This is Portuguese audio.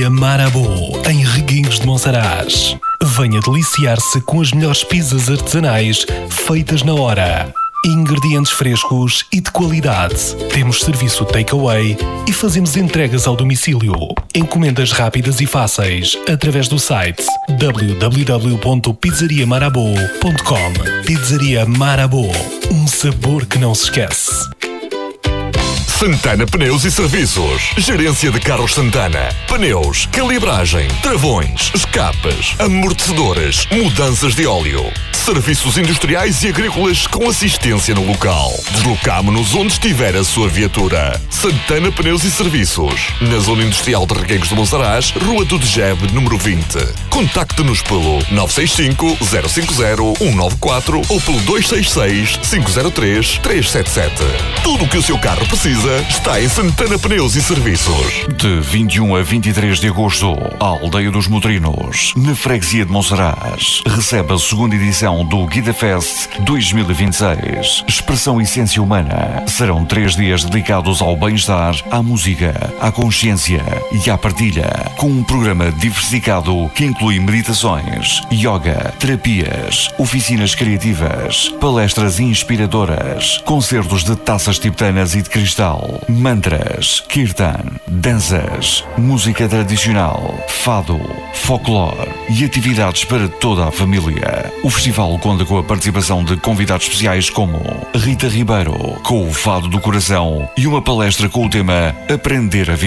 Pizzaria Marabou, em Reguengos de Monsaraz. Venha deliciar-se com as melhores pizzas artesanais feitas na hora. Ingredientes frescos e de qualidade. Temos serviço takeaway e fazemos entregas ao domicílio. Encomendas rápidas e fáceis através do site www.pizzariamarabou.com. Pizzaria Marabou, um sabor que não se esquece. Santana Pneus e Serviços. Gerência de Carros Santana. Pneus, calibragem, travões, escapas, amortecedores, mudanças de óleo. Serviços industriais e agrícolas com assistência no local. Deslocamo-nos onde estiver a sua viatura. Santana Pneus e Serviços. Na Zona Industrial de Reguengos de Monsaraz, Rua do Degebe, número 20. Contacte-nos pelo 965-050-194 ou pelo 266-503-377. Tudo o que o seu carro precisa está em Santana Pneus e Serviços. De 21 a 23 de agosto, a Aldeia dos Motrinos, na freguesia de Monsaraz, recebe a segunda edição do Guida Fest 2026. Expressão Essência Humana. Serão 3 dias dedicados ao bem-estar, à música, à consciência e à partilha, com um programa diversificado que inclui meditações, yoga, terapias, oficinas criativas, palestras inspiradoras, concertos de taças tibetanas e de cristal, mantras, kirtan, danças, música tradicional, fado, folclore e atividades para toda a família. O festival conta com a participação de convidados especiais como Rita Ribeiro, com o Fado do Coração, e uma palestra com o tema Aprender a Viver.